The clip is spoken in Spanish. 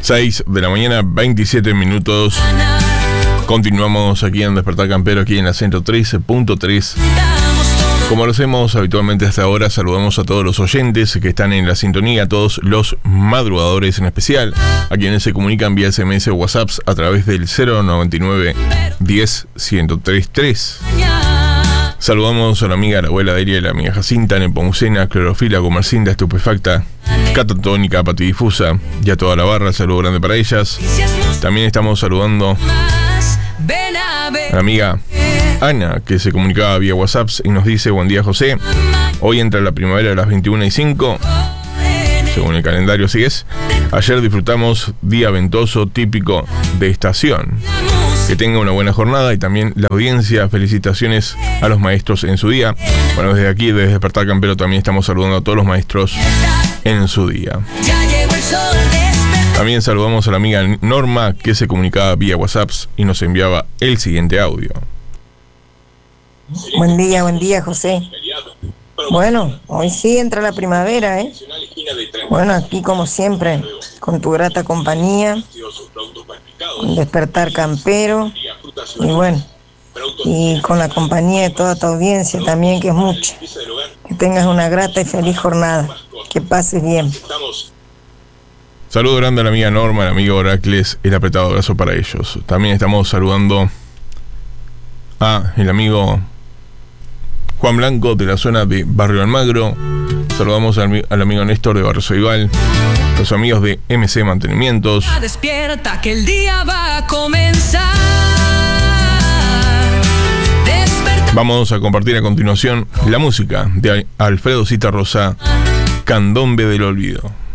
6 de la mañana, 27 minutos. Continuamos aquí en Despertar Campero, aquí en la 113.3. Como lo hacemos habitualmente hasta ahora, saludamos a todos los oyentes que están en la sintonía, a todos los madrugadores en especial, a quienes se comunican vía SMS o WhatsApp a través del 099 10 1033. Saludamos a la amiga, la abuela Delia y la amiga Jacinta, Nepomucena, Clorofila, Comercinda, Estupefacta, Catatónica, Patidifusa y a toda la barra. Saludo grande para ellas. También estamos saludando a la amiga Ana, que se comunicaba vía WhatsApp y nos dice: buen día, José. Hoy entra la primavera a las 21:05, según el calendario, así es. Ayer disfrutamos día ventoso típico de estación. Que tenga una buena jornada y también la audiencia. Felicitaciones a los maestros en su día. Bueno, desde aquí, desde Despertar Campero, también estamos saludando a todos los maestros en su día. También saludamos a la amiga Norma, que se comunicaba vía WhatsApp y nos enviaba el siguiente audio. Buen día, José. Bueno, hoy sí entra la primavera, ¿eh? Bueno, aquí como siempre, con tu grata compañía, con Despertar Campero, y bueno, y con la compañía de toda tu audiencia también, que es mucha. Que tengas una grata y feliz jornada. Que pases bien. Saludo grande a la amiga Norma, al amigo Oracles, el apretado abrazo para ellos. También estamos saludando a el amigo Juan Blanco de la zona de Barrio Almagro. Saludamos al amigo Néstor de Barrio Ceibal, los amigos de MC Mantenimientos. Despierta que el día va a comenzar. Vamos a compartir a continuación la música de Alfredo Citarrosa, Candombe del Olvido.